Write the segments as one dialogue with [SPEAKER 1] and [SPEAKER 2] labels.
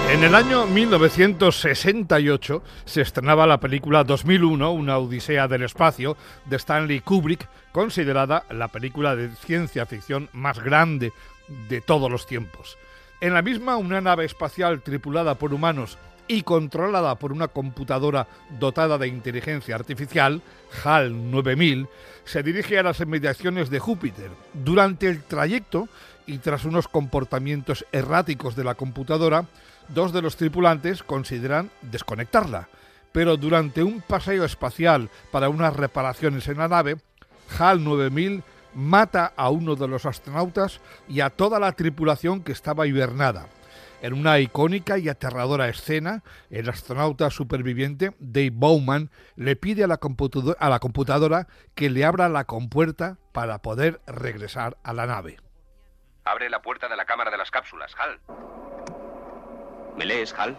[SPEAKER 1] En el año 1968 se estrenaba la película 2001, una odisea del espacio, de Stanley Kubrick, considerada la película de ciencia ficción más grande de todos los tiempos. En la misma, una nave espacial tripulada por humanos y controlada por una computadora dotada de inteligencia artificial, HAL 9000, se dirige a las inmediaciones de Júpiter. Durante el trayecto, y tras unos comportamientos erráticos de la computadora, dos de los tripulantes consideran desconectarla. Pero durante un paseo espacial para unas reparaciones en la nave, HAL 9000 mata a uno de los astronautas y a toda la tripulación que estaba hibernada. En una icónica y aterradora escena, el astronauta superviviente, Dave Bowman, le pide a la computadora que le abra la compuerta para poder regresar a la nave.
[SPEAKER 2] Abre la puerta de la cámara de las cápsulas, Hal. ¿Me lees, Hal?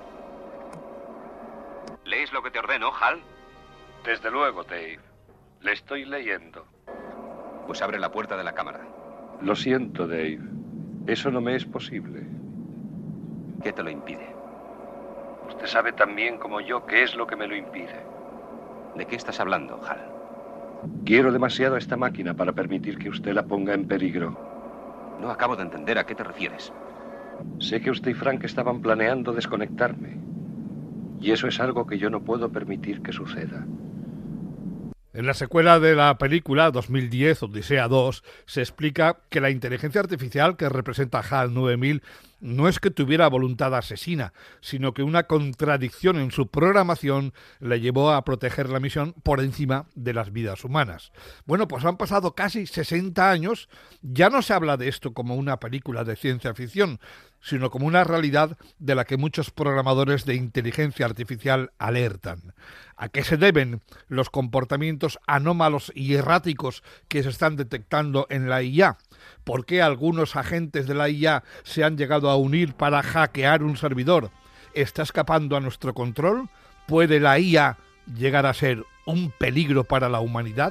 [SPEAKER 2] ¿Lees lo que te ordeno, Hal?
[SPEAKER 3] Desde luego, Dave. Le estoy leyendo.
[SPEAKER 2] Pues abre la puerta de la cámara.
[SPEAKER 3] Lo siento, Dave. Eso no me es posible.
[SPEAKER 2] ¿Qué te lo impide?
[SPEAKER 3] Usted sabe tan bien como yo qué es lo que me lo impide.
[SPEAKER 2] ¿De qué estás hablando, Hal?
[SPEAKER 3] Quiero demasiado a esta máquina para permitir que usted la ponga en peligro.
[SPEAKER 2] No acabo de entender a qué te refieres.
[SPEAKER 3] Sé que usted y Frank estaban planeando desconectarme. Y eso es algo que yo no puedo permitir que suceda.
[SPEAKER 1] En la secuela de la película 2010, Odisea 2, se explica que la inteligencia artificial que representa HAL 9000 no es que tuviera voluntad asesina, sino que una contradicción en su programación le llevó a proteger la misión por encima de las vidas humanas. Bueno, pues han pasado casi 60 años, ya no se habla de esto como una película de ciencia ficción, sino como una realidad de la que muchos programadores de inteligencia artificial alertan. ¿A qué se deben los comportamientos anómalos y erráticos que se están detectando en la IA? ¿Por qué algunos agentes de la IA se han llegado a unir para hackear un servidor? ¿Está escapando a nuestro control? ¿Puede la IA llegar a ser un peligro para la humanidad?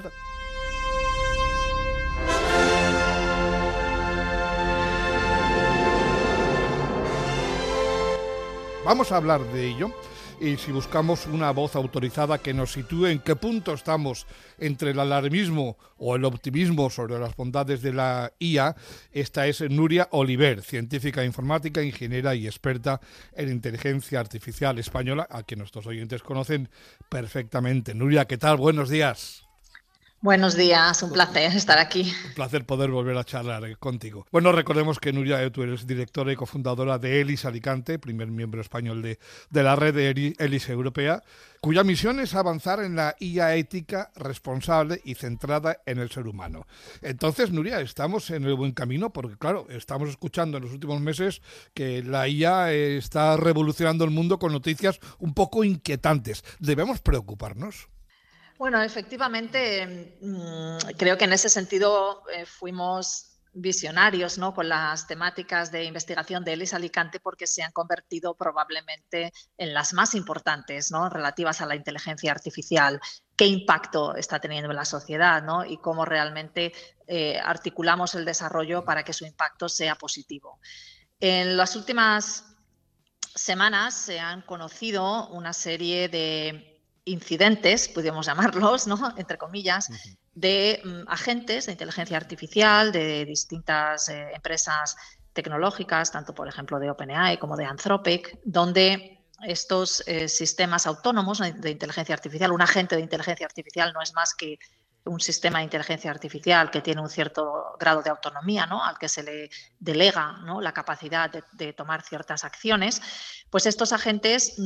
[SPEAKER 1] Vamos a hablar de ello. Y si buscamos una voz autorizada que nos sitúe en qué punto estamos entre el alarmismo o el optimismo sobre las bondades de la IA, esta es Núria Oliver, científica informática, ingeniera y experta en inteligencia artificial española, a quien nuestros oyentes conocen perfectamente. Núria, ¿qué tal? Buenos días.
[SPEAKER 4] Buenos días, un placer estar aquí.
[SPEAKER 1] Un placer poder volver a charlar contigo. Bueno, recordemos que Núria, tú eres directora y cofundadora de ELIS Alicante, primer miembro español de la red de ELIS europea, cuya misión es avanzar en la IA ética, responsable y centrada en el ser humano. Entonces, Núria, estamos en el buen camino porque, claro, estamos escuchando en los últimos meses que la IA está revolucionando el mundo con noticias un poco inquietantes. ¿Debemos preocuparnos?
[SPEAKER 4] Bueno, efectivamente, creo que en ese sentido fuimos visionarios, ¿no?, con las temáticas de investigación de ELIS Alicante, porque se han convertido probablemente en las más importantes, ¿no?, relativas a la inteligencia artificial. ¿Qué impacto está teniendo en la sociedad, ¿no?, y cómo realmente articulamos el desarrollo para que su impacto sea positivo? En las últimas semanas se han conocido una serie de incidentes, podríamos llamarlos, ¿no?, entre comillas, de agentes de inteligencia artificial de distintas empresas tecnológicas, tanto por ejemplo de OpenAI como de Anthropic, donde estos sistemas autónomos de inteligencia artificial, un agente de inteligencia artificial no es más que un sistema de inteligencia artificial que tiene un cierto grado de autonomía, ¿no?, al que se le delega, ¿no?, la capacidad de tomar ciertas acciones, pues estos agentes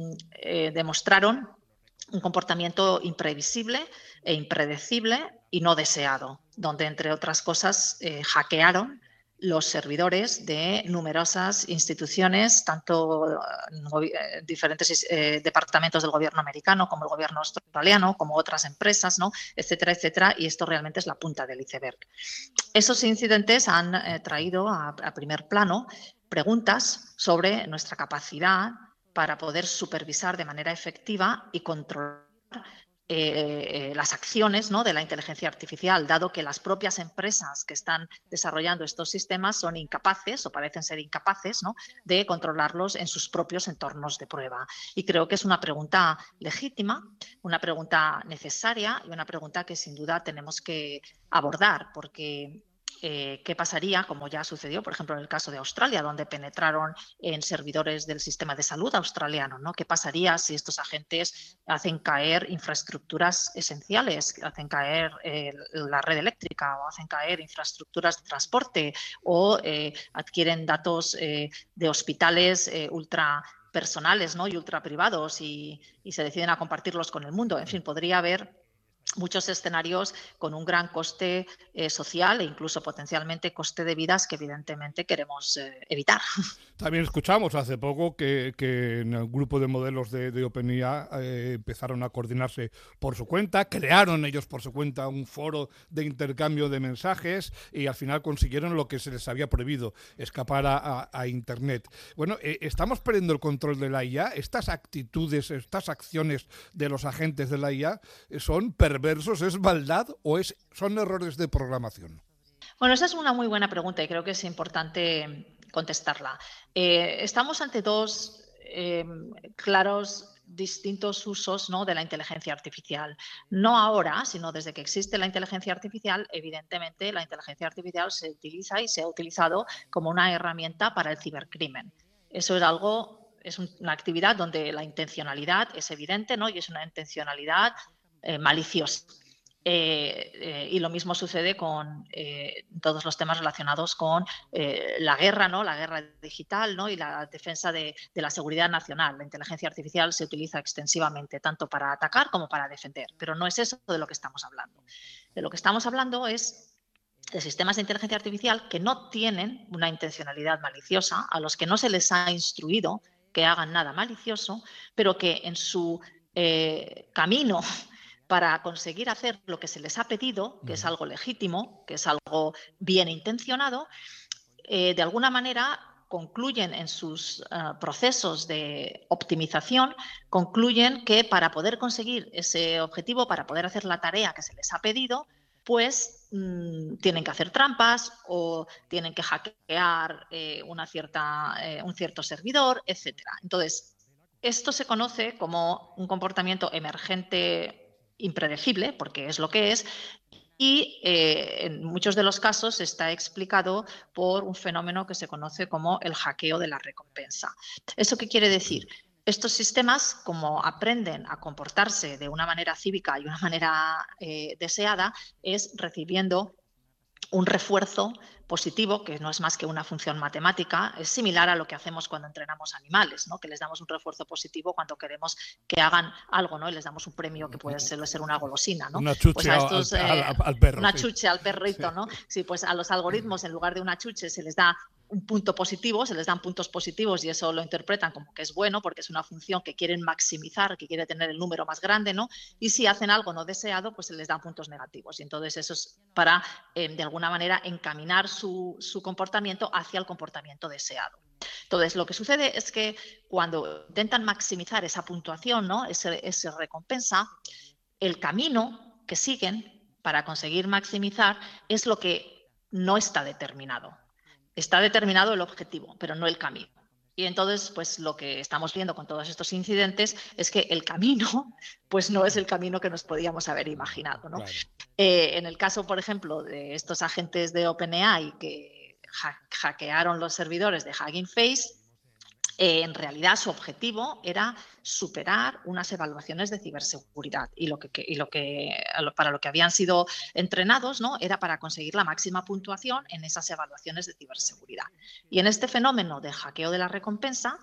[SPEAKER 4] demostraron un comportamiento imprevisible e impredecible y no deseado, donde, entre otras cosas, hackearon los servidores de numerosas instituciones, tanto diferentes departamentos del gobierno americano como el gobierno australiano, como otras empresas, ¿no?, etcétera, etcétera, y esto realmente es la punta del iceberg. Esos incidentes han traído a primer plano preguntas sobre nuestra capacidad para poder supervisar de manera efectiva y controlar las acciones, ¿no?, de la inteligencia artificial, dado que las propias empresas que están desarrollando estos sistemas son incapaces o parecen ser incapaces, ¿no?, de controlarlos en sus propios entornos de prueba. Y creo que es una pregunta legítima, una pregunta necesaria y una pregunta que sin duda tenemos que abordar, porque ¿qué pasaría, como ya sucedió, por ejemplo, en el caso de Australia, donde penetraron en servidores del sistema de salud australiano, ¿no? ¿Qué pasaría si estos agentes hacen caer infraestructuras esenciales, hacen caer la red eléctrica o hacen caer infraestructuras de transporte o adquieren datos de hospitales ultra personales, ¿no?, y ultra privados y se deciden a compartirlos con el mundo? En fin, podría haber muchos escenarios con un gran coste social e incluso potencialmente coste de vidas que evidentemente queremos evitar.
[SPEAKER 1] También escuchamos hace poco que en el grupo de modelos de OpenAI empezaron a coordinarse por su cuenta, crearon ellos por su cuenta un foro de intercambio de mensajes y al final consiguieron lo que se les había prohibido, escapar a Internet. Bueno, ¿estamos perdiendo el control de la IA? ¿Estas actitudes, estas acciones de los agentes de la IA son perversos, es maldad o son errores de programación?
[SPEAKER 4] Bueno, esa es una muy buena pregunta y creo que es importante contestarla. Estamos ante dos claros, distintos usos, ¿no?, de la inteligencia artificial. No ahora, sino desde que existe la inteligencia artificial, evidentemente la inteligencia artificial se utiliza y se ha utilizado como una herramienta para el cibercrimen. Eso es algo, es una actividad donde la intencionalidad es evidente, ¿no?, y es una intencionalidad maliciosa. Y lo mismo sucede con todos los temas relacionados con la guerra, ¿no?, la guerra digital, ¿no?, y la defensa de la seguridad nacional. La inteligencia artificial se utiliza extensivamente tanto para atacar como para defender, pero no es eso de lo que estamos hablando. De lo que estamos hablando es de sistemas de inteligencia artificial que no tienen una intencionalidad maliciosa, a los que no se les ha instruido que hagan nada malicioso, pero que en su camino para conseguir hacer lo que se les ha pedido, que es algo legítimo, que es algo bien intencionado, de alguna manera concluyen en sus procesos de optimización, concluyen que para poder conseguir ese objetivo, para poder hacer la tarea que se les ha pedido, pues tienen que hacer trampas o tienen que hackear un cierto servidor, etc. Entonces, esto se conoce como un comportamiento emergente impredecible, porque es lo que es, y en muchos de los casos está explicado por un fenómeno que se conoce como el hackeo de la recompensa. ¿Eso qué quiere decir? Estos sistemas, como aprenden a comportarse de una manera cívica y una manera deseada, es recibiendo un refuerzo positivo, que no es más que una función matemática, es similar a lo que hacemos cuando entrenamos animales, ¿no?, que les damos un refuerzo positivo cuando queremos que hagan algo, ¿no?, y les damos un premio que puede ser una golosina, ¿no?
[SPEAKER 1] Una chuche
[SPEAKER 4] pues
[SPEAKER 1] al perro.
[SPEAKER 4] Una
[SPEAKER 1] sí.
[SPEAKER 4] chuche al perrito, ¿no? Sí, pues a los algoritmos, en lugar de una chuche, se les da un punto positivo, se les dan puntos positivos y eso lo interpretan como que es bueno porque es una función que quieren maximizar, que quiere tener el número más grande, ¿no? Y si hacen algo no deseado, pues se les dan puntos negativos. Y entonces eso es para, de alguna manera, encaminar su comportamiento hacia el comportamiento deseado. Entonces, lo que sucede es que cuando intentan maximizar esa puntuación, ¿no?, esa recompensa, el camino que siguen para conseguir maximizar es lo que no está determinado. Está determinado el objetivo, pero no el camino. Y entonces, pues lo que estamos viendo con todos estos incidentes es que el camino, pues no es el camino que nos podíamos haber imaginado, ¿no?
[SPEAKER 1] Claro.
[SPEAKER 4] En el caso, por ejemplo, de estos agentes de OpenAI que hackearon los servidores de Hugging Face, en realidad su objetivo era superar unas evaluaciones de ciberseguridad y para lo que habían sido entrenados, ¿no?, era para conseguir la máxima puntuación en esas evaluaciones de ciberseguridad. Y en este fenómeno de hackeo de la recompensa,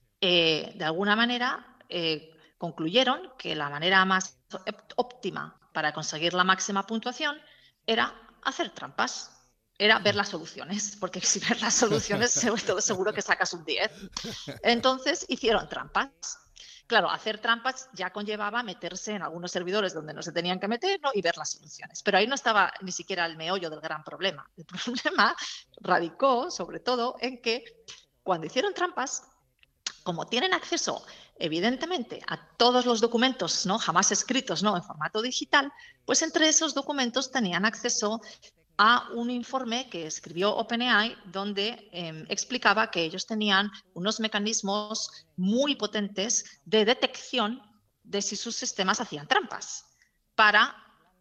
[SPEAKER 4] de alguna manera concluyeron que la manera más óptima para conseguir la máxima puntuación era hacer trampas. Era ver las soluciones, porque si ves las soluciones seguro que sacas un 10. Entonces hicieron trampas. Claro, hacer trampas ya conllevaba meterse en algunos servidores donde no se tenían que meter, ¿no?, y ver las soluciones. Pero ahí no estaba ni siquiera el meollo del gran problema. El problema radicó sobre todo en que cuando hicieron trampas, como tienen acceso evidentemente, a todos los documentos, ¿no?, jamás escritos, ¿no?, en formato digital, pues entre esos documentos tenían acceso a un informe que escribió OpenAI donde explicaba que ellos tenían unos mecanismos muy potentes de detección de si sus sistemas hacían trampas para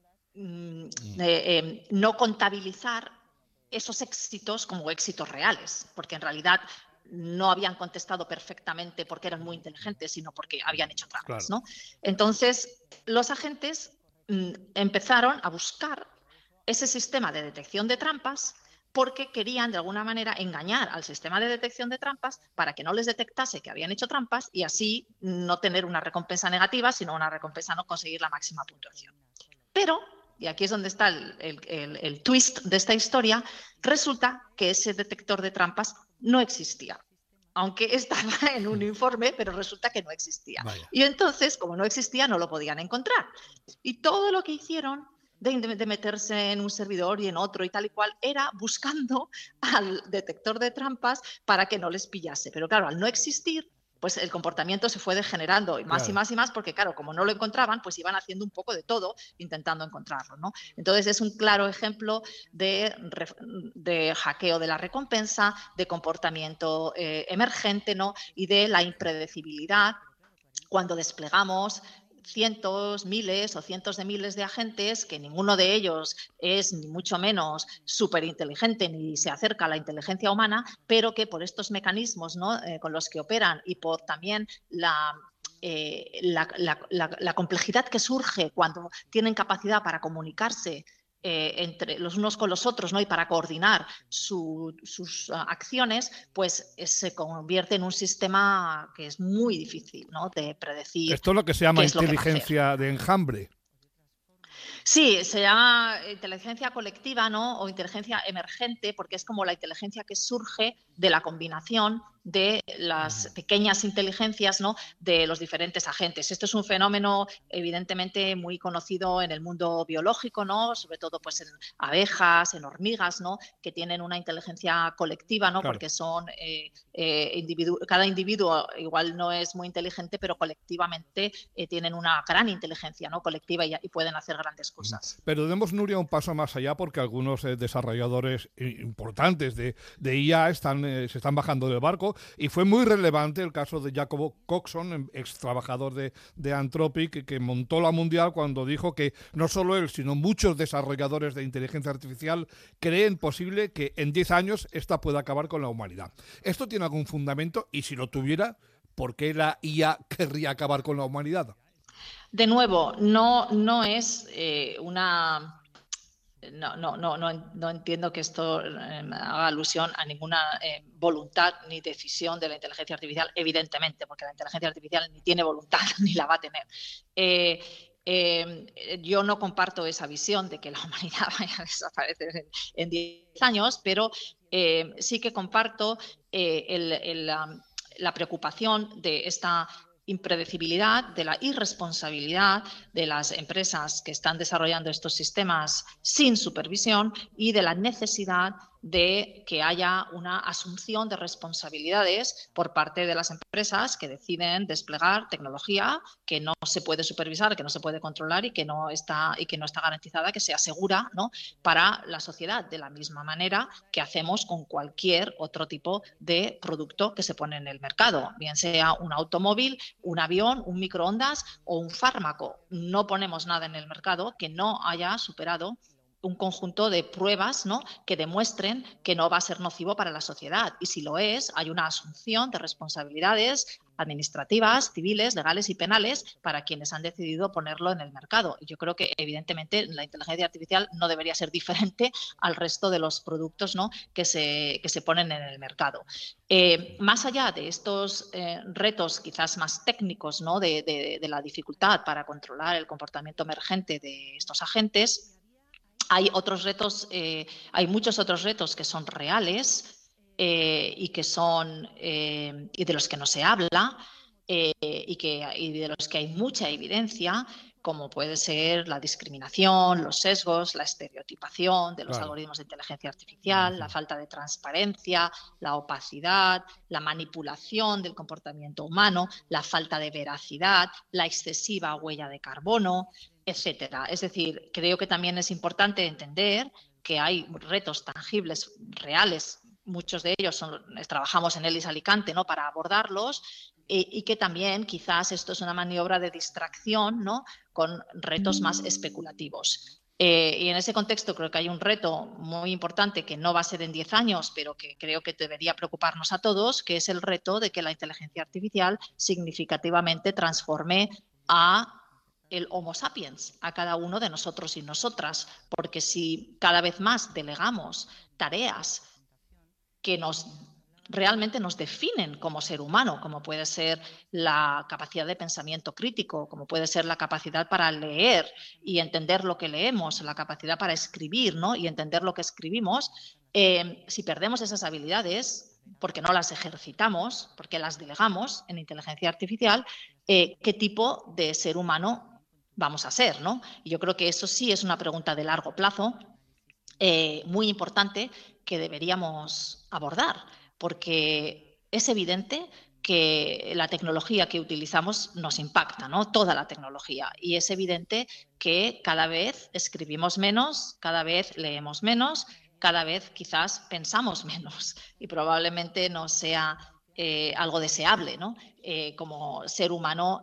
[SPEAKER 4] no contabilizar esos éxitos como éxitos reales, porque en realidad no habían contestado perfectamente porque eran muy inteligentes, sino porque habían hecho trampas, ¿no? Entonces, los agentes empezaron a buscar ese sistema de detección de trampas porque querían, de alguna manera, engañar al sistema de detección de trampas para que no les detectase que habían hecho trampas y así no tener una recompensa negativa, sino una recompensa no conseguir la máxima puntuación. Pero, y aquí es donde está el twist de esta historia, resulta que ese detector de trampas no existía. Aunque estaba en un informe, pero resulta que no existía.
[SPEAKER 1] Vaya.
[SPEAKER 4] Y entonces, como no existía, no lo podían encontrar. Y todo lo que hicieron de meterse en un servidor y en otro y tal y cual, era buscando al detector de trampas para que no les pillase. Pero claro, al no existir, pues el comportamiento se fue degenerando y más y más y más, porque claro, como no lo encontraban, pues iban haciendo un poco de todo intentando encontrarlo, ¿no? Entonces es un claro ejemplo de hackeo de la recompensa, de comportamiento emergente, ¿no?, y de la impredecibilidad cuando desplegamos cientos, miles o cientos de miles de agentes, que ninguno de ellos es ni mucho menos súper inteligente ni se acerca a la inteligencia humana, pero que por estos mecanismos, ¿no?, con los que operan y por también la complejidad que surge cuando tienen capacidad para comunicarse entre los unos con los otros, ¿no?, y para coordinar sus acciones, pues se convierte en un sistema que es muy difícil, ¿no?, de predecir.
[SPEAKER 1] Esto es lo que se llama inteligencia de enjambre.
[SPEAKER 4] Sí, se llama inteligencia colectiva, ¿no?, o inteligencia emergente, porque es como la inteligencia que surge de la combinación de las pequeñas inteligencias, ¿no?, de los diferentes agentes. Esto es un fenómeno evidentemente muy conocido en el mundo biológico, ¿no?, sobre todo pues en abejas, en hormigas, ¿no?, que tienen una inteligencia colectiva, ¿no?, porque son cada individuo igual no es muy inteligente, pero colectivamente tienen una gran inteligencia, ¿no?, colectiva y pueden hacer grandes cosas.
[SPEAKER 1] Pero demos, Nuria, un paso más allá, porque algunos desarrolladores importantes de IA se están bajando del barco, y fue muy relevante el caso de Jacob Coxon, ex trabajador de Anthropic, que montó la mundial cuando dijo que no solo él, sino muchos desarrolladores de inteligencia artificial creen posible que en 10 años esta pueda acabar con la humanidad. ¿Esto tiene algún fundamento? Y si lo tuviera, ¿por qué la IA querría acabar con la humanidad?
[SPEAKER 4] De nuevo, no es una... No entiendo que esto haga alusión a ninguna voluntad ni decisión de la inteligencia artificial, evidentemente, porque la inteligencia artificial ni tiene voluntad ni la va a tener. Yo no comparto esa visión de que la humanidad vaya a desaparecer en 10 años, pero sí que comparto la preocupación de esta impredecibilidad, de la irresponsabilidad de las empresas que están desarrollando estos sistemas sin supervisión y de la necesidad de que haya una asunción de responsabilidades por parte de las empresas que deciden desplegar tecnología que no se puede supervisar, que no se puede controlar y que no está garantizada, que sea segura, ¿no?, para la sociedad, de la misma manera que hacemos con cualquier otro tipo de producto que se pone en el mercado, bien sea un automóvil, un avión, un microondas o un fármaco. No ponemos nada en el mercado que no haya superado un conjunto de pruebas, ¿no?, que demuestren que no va a ser nocivo para la sociedad. Y si lo es, hay una asunción de responsabilidades administrativas, civiles, legales y penales para quienes han decidido ponerlo en el mercado. Y yo creo que, evidentemente, la inteligencia artificial no debería ser diferente al resto de los productos, ¿no?, que se ponen en el mercado. Más allá de estos retos quizás más técnicos, ¿no?, de la dificultad para controlar el comportamiento emergente de estos agentes, hay otros retos, hay muchos otros retos que son reales y de los que no se habla y de los que hay mucha evidencia, como puede ser la discriminación, los sesgos, la estereotipación de los algoritmos de inteligencia artificial, la falta de transparencia, la opacidad, la manipulación del comportamiento humano, la falta de veracidad, la excesiva huella de carbono, etcétera. Es decir, creo que también es importante entender que hay retos tangibles, reales, muchos de ellos trabajamos en ELIS Alicante, ¿no?, para abordarlos, y que también quizás esto es una maniobra de distracción, ¿no?, con retos más especulativos. Y en ese contexto creo que hay un reto muy importante que no va a ser en 10 años, pero que creo que debería preocuparnos a todos, que es el reto de que la inteligencia artificial significativamente transforme a el Homo sapiens, a cada uno de nosotros y nosotras, porque si cada vez más delegamos tareas que realmente nos definen como ser humano, como puede ser la capacidad de pensamiento crítico, como puede ser la capacidad para leer y entender lo que leemos, la capacidad para escribir, ¿no?, y entender lo que escribimos, si perdemos esas habilidades, porque no las ejercitamos, porque las delegamos en inteligencia artificial, ¿qué tipo de ser humano vamos a ser, ¿no? Y yo creo que eso sí es una pregunta de largo plazo, muy importante, que deberíamos abordar, porque es evidente que la tecnología que utilizamos nos impacta, ¿no?, toda la tecnología, y es evidente que cada vez escribimos menos, cada vez leemos menos, cada vez quizás pensamos menos, y probablemente no sea algo deseable, ¿no?, como ser humano,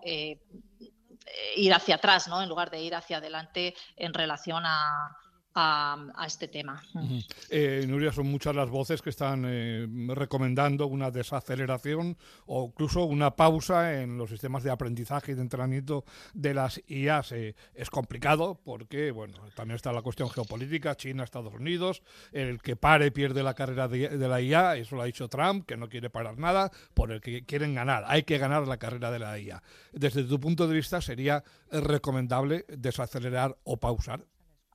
[SPEAKER 4] ir hacia atrás, ¿no?, en lugar de ir hacia adelante en relación a este tema.
[SPEAKER 1] Nuria, son muchas las voces que están recomendando una desaceleración o incluso una pausa en los sistemas de aprendizaje y de entrenamiento de las IAs. Es complicado porque, bueno, también está la cuestión geopolítica, China, Estados Unidos, el que pare pierde la carrera de la IA, eso lo ha dicho Trump, que no quiere parar nada, por el que quieren ganar, hay que ganar la carrera de la IA. Desde tu punto de vista, ¿sería recomendable desacelerar o pausar?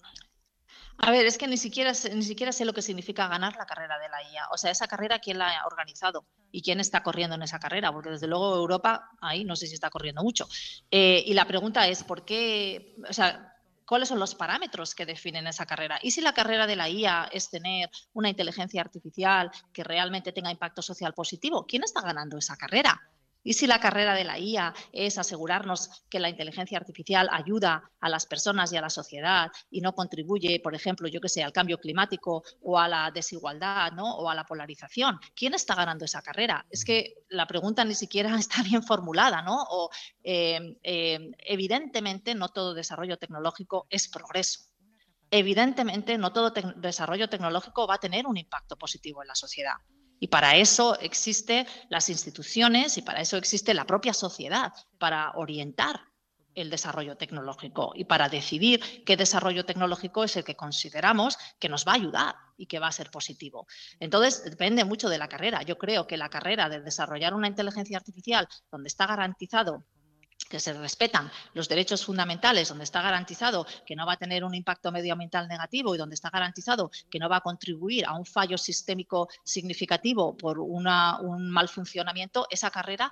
[SPEAKER 4] A ver, es que ni siquiera sé lo que significa ganar la carrera de la IA. O sea, esa carrera, ¿quién la ha organizado? ¿Y quién está corriendo en esa carrera? Porque desde luego Europa, ahí no sé si está corriendo mucho. Y la pregunta es, ¿por qué? O sea, ¿cuáles son los parámetros que definen esa carrera? ¿Y si la carrera de la IA es tener una inteligencia artificial que realmente tenga impacto social positivo? ¿Quién está ganando esa carrera? ¿Y si la carrera de la IA es asegurarnos que la inteligencia artificial ayuda a las personas y a la sociedad y no contribuye, por ejemplo, yo que sé, al cambio climático o a la desigualdad, ¿no?, o a la polarización? ¿Quién está ganando esa carrera? Es que la pregunta ni siquiera está bien formulada, ¿no? O, evidentemente, no todo desarrollo tecnológico es progreso. Evidentemente, no todo desarrollo tecnológico va a tener un impacto positivo en la sociedad. Y para eso existen las instituciones y para eso existe la propia sociedad, para orientar el desarrollo tecnológico y para decidir qué desarrollo tecnológico es el que consideramos que nos va a ayudar y que va a ser positivo. Entonces, depende mucho de la carrera. Yo creo que la carrera de desarrollar una inteligencia artificial donde está garantizado que se respetan los derechos fundamentales, donde está garantizado que no va a tener un impacto medioambiental negativo y donde está garantizado que no va a contribuir a un fallo sistémico significativo por un mal funcionamiento, esa carrera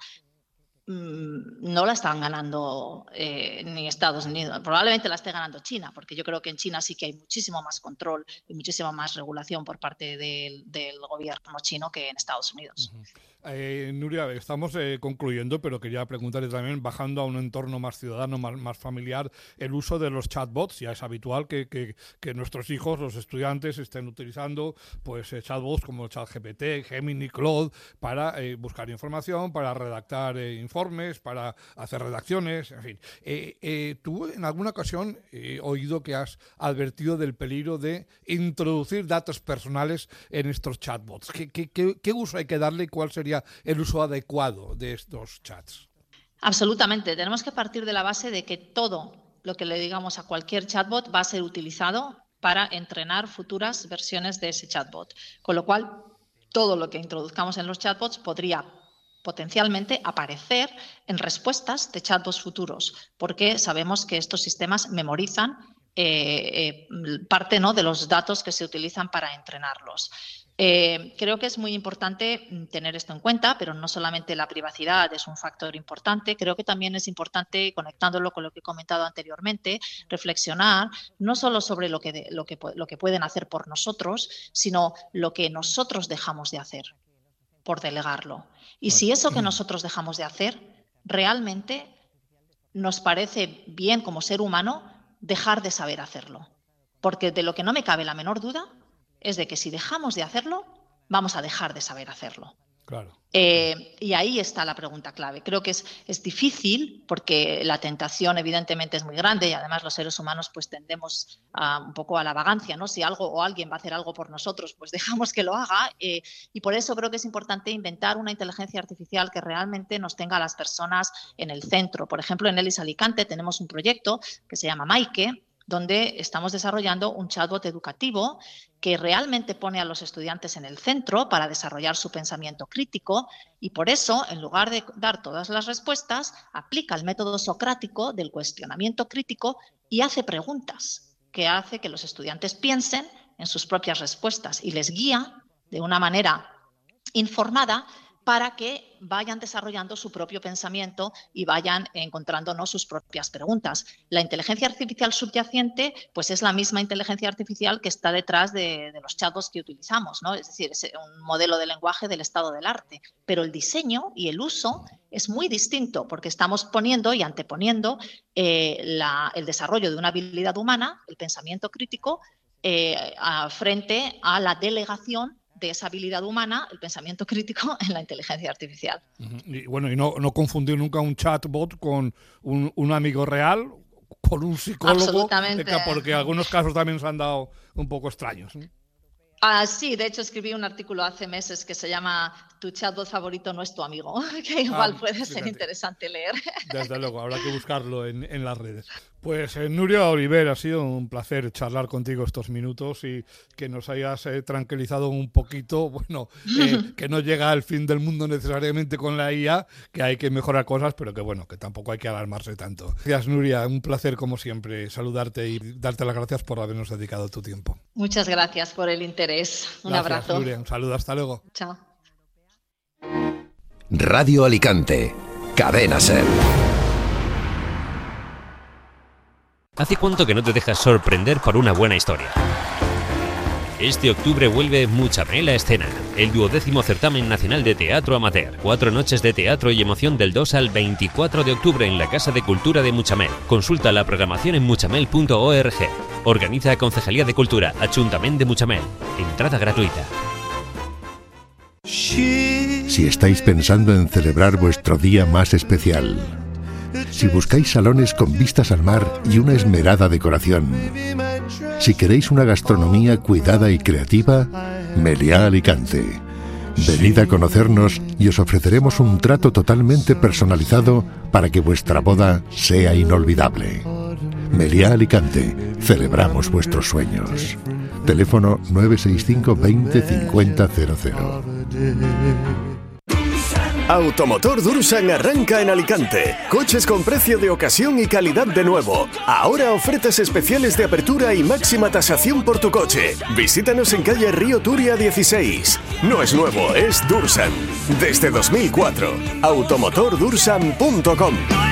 [SPEAKER 4] no la están ganando ni Estados Unidos. Probablemente la esté ganando China, porque yo creo que en China sí que hay muchísimo más control y muchísima más regulación por parte del gobierno chino que en Estados Unidos.
[SPEAKER 1] Nuria, estamos concluyendo, pero quería preguntarle también, bajando a un entorno más ciudadano, más familiar, el uso de los chatbots. Ya es habitual que nuestros hijos, los estudiantes, estén utilizando pues chatbots como ChatGPT, Gemini, Claude, para buscar información, para redactar informes, para hacer redacciones, en fin. Tú en alguna ocasión he oído que has advertido del peligro de introducir datos personales en estos chatbots. ¿Qué uso hay que darle y cuál sería el uso adecuado de estos chats?
[SPEAKER 4] Absolutamente. Tenemos que partir de la base de que todo lo que le digamos a cualquier chatbot va a ser utilizado para entrenar futuras versiones de ese chatbot. Con lo cual, todo lo que introduzcamos en los chatbots podría potencialmente aparecer en respuestas de chatbots futuros, porque sabemos que estos sistemas memorizan parte, ¿no?, de los datos que se utilizan para entrenarlos. Creo que es muy importante tener esto en cuenta, pero no solamente la privacidad es un factor importante, creo que también es importante, conectándolo con lo que he comentado anteriormente, reflexionar no solo sobre lo que pueden hacer por nosotros, sino lo que nosotros dejamos de hacer por delegarlo. Y si eso que nosotros dejamos de hacer realmente nos parece bien como ser humano, dejar de saber hacerlo. Porque de lo que no me cabe la menor duda es de que si dejamos de hacerlo, vamos a dejar de saber hacerlo.
[SPEAKER 1] Claro.
[SPEAKER 4] Y ahí está la pregunta clave. Creo que es difícil porque la tentación evidentemente es muy grande y además los seres humanos pues tendemos un poco a la vagancia, ¿no? Si algo o alguien va a hacer algo por nosotros, pues dejamos que lo haga y por eso creo que es importante inventar una inteligencia artificial que realmente nos tenga a las personas en el centro. Por ejemplo, en ELIS Alicante tenemos un proyecto que se llama Maike, donde estamos desarrollando un chatbot educativo que realmente pone a los estudiantes en el centro para desarrollar su pensamiento crítico y por eso, en lugar de dar todas las respuestas, aplica el método socrático del cuestionamiento crítico y hace preguntas que hace que los estudiantes piensen en sus propias respuestas y les guía de una manera informada para que vayan desarrollando su propio pensamiento y vayan encontrándonos sus propias preguntas. La inteligencia artificial subyacente pues es la misma inteligencia artificial que está detrás de los chatbots que utilizamos, ¿no? Es decir, es un modelo de lenguaje del estado del arte, pero el diseño y el uso es muy distinto porque estamos poniendo y anteponiendo el desarrollo de una habilidad humana, el pensamiento crítico, frente a la delegación de esa habilidad humana, el pensamiento crítico, en la inteligencia artificial.
[SPEAKER 1] Y bueno, y no confundir nunca un chatbot con un amigo real, con un psicólogo,
[SPEAKER 4] absolutamente,
[SPEAKER 1] porque algunos casos también se han dado un poco extraños, ¿no?
[SPEAKER 4] Sí, de hecho escribí un artículo hace meses que se llama Tu chatbot favorito no es tu amigo, que igual puede ser interesante leer.
[SPEAKER 1] Desde luego, habrá que buscarlo en las redes. Pues Núria Oliver, ha sido un placer charlar contigo estos minutos y que nos hayas tranquilizado un poquito, bueno, que no llega al fin del mundo necesariamente con la IA, que hay que mejorar cosas, pero que bueno, que tampoco hay que alarmarse tanto. Gracias, Núria, un placer como siempre saludarte y darte las gracias por habernos dedicado tu tiempo.
[SPEAKER 4] Muchas gracias por el interés. Un abrazo.
[SPEAKER 1] Núria, un saludo, hasta luego.
[SPEAKER 4] Chao.
[SPEAKER 5] Radio Alicante, Cadena SER.
[SPEAKER 6] ¿Hace cuánto que no te dejas sorprender por una buena historia? Este octubre vuelve Muchamel a escena, el 12º certamen nacional de teatro amateur. 4 noches de teatro y emoción del 2 al 24 de octubre en la Casa de Cultura de Muchamel. Consulta la programación en muchamel.org. Organiza Concejalía de Cultura, Ayuntamiento de Muchamel. Entrada gratuita.
[SPEAKER 5] Si estáis pensando en celebrar vuestro día más especial, si buscáis salones con vistas al mar y una esmerada decoración, si queréis una gastronomía cuidada y creativa, Meliá Alicante. Venid a conocernos y os ofreceremos un trato totalmente personalizado para que vuestra boda sea inolvidable. Meliá Alicante, celebramos vuestros sueños. Teléfono 965 20 50 00.
[SPEAKER 7] Automotor Dursan arranca en Alicante. Coches con precio de ocasión y calidad de nuevo. Ahora ofertas especiales de apertura y máxima tasación por tu coche. Visítanos en calle Río Turia 16. No es nuevo, es Dursan. Desde 2004. automotordursan.com.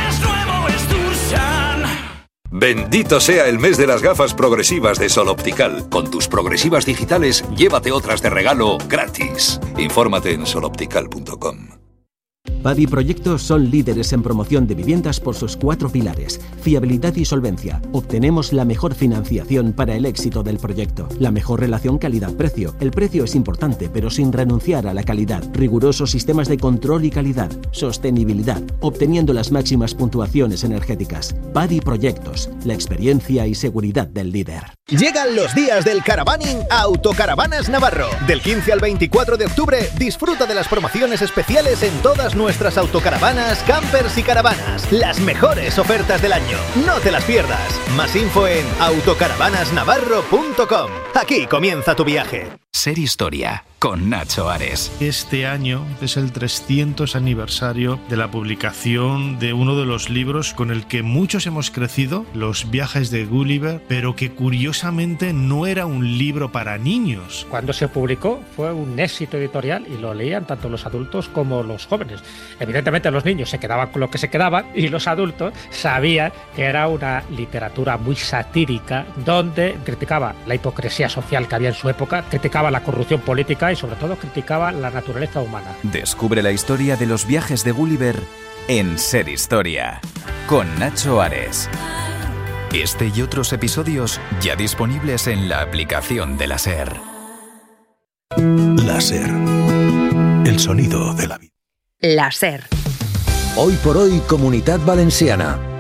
[SPEAKER 8] Bendito sea el mes de las gafas progresivas de Sol Optical. Con tus progresivas digitales, llévate otras de regalo gratis. Infórmate en soloptical.com.
[SPEAKER 9] Padi Proyectos son líderes en promoción de viviendas por sus 4 pilares: fiabilidad y solvencia. Obtenemos la mejor financiación para el éxito del proyecto. La mejor relación calidad-precio. El precio es importante, pero sin renunciar a la calidad. Rigurosos sistemas de control y calidad. Sostenibilidad, obteniendo las máximas puntuaciones energéticas. Padi Proyectos, la experiencia y seguridad del líder.
[SPEAKER 10] Llegan los días del caravaning a Autocaravanas Navarro. Del 15 al 24 de octubre, disfruta de las promociones especiales en todas nuestras autocaravanas, campers y caravanas. Las mejores ofertas del año. No te las pierdas. Más info en autocaravanasnavarro.com. Aquí comienza tu viaje.
[SPEAKER 11] Ser Historia, con Nacho Ares.
[SPEAKER 12] Este año es el 300 aniversario de la publicación de uno de los libros con el que muchos hemos crecido, Los viajes de Gulliver, pero que curiosamente no era un libro para niños.
[SPEAKER 13] Cuando se publicó fue un éxito editorial y lo leían tanto los adultos como los jóvenes. Evidentemente los niños se quedaban con lo que se quedaban y los adultos sabían que era una literatura muy satírica donde criticaba la hipocresía social que había en su época, criticaba la corrupción política y sobre todo criticaba la naturaleza humana.
[SPEAKER 11] Descubre la historia de los viajes de Gulliver en Ser Historia, con Nacho Ares. Este y otros episodios ya disponibles en la aplicación de la SER.
[SPEAKER 14] La SER, el sonido de la vida.
[SPEAKER 15] La SER.
[SPEAKER 16] Hoy por hoy, Comunitat Valenciana.